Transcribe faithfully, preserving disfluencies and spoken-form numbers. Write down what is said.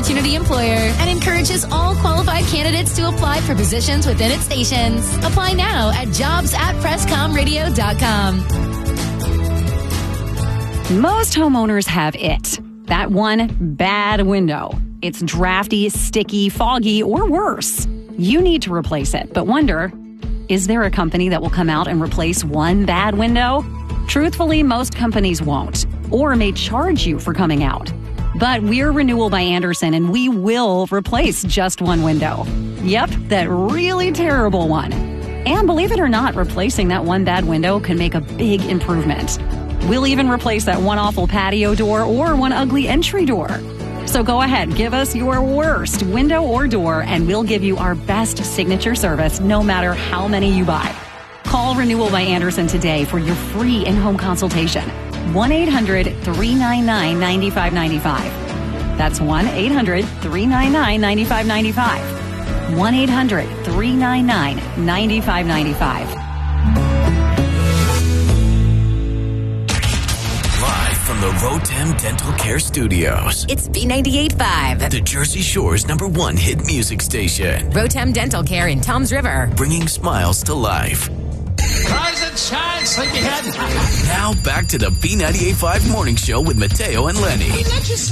opportunity employer and encourages all qualified candidates to apply for positions within its stations. Apply now at jobs at presscom radio dot com. Most homeowners have it. That one bad window. It's drafty, sticky, foggy, or worse. You need to replace it, but wonder, is there a company that will come out and replace one bad window? Truthfully, most companies won't, or may charge you for coming out. But we're Renewal by Andersen, and we will replace just one window. Yep, that really terrible one. And believe it or not, replacing that one bad window can make a big improvement. We'll even replace that one awful patio door or one ugly entry door. So go ahead, give us your worst window or door, and we'll give you our best signature service no matter how many you buy. Call Renewal by Andersen today for your free in-home consultation. one eight hundred, three nine nine, nine five nine five. That's one eight hundred, three nine nine, nine five nine five. one eight hundred, three nine nine, nine five nine five. Live from the Rotem Dental Care Studios, It's B ninety-eight point five. the Jersey Shore's number one hit music station, Rotem Dental Care in Toms River. bringing smiles to life. Rise and shine, sleepyhead. Now back to the B ninety-eight point five Morning Show with Mateo and Lenny.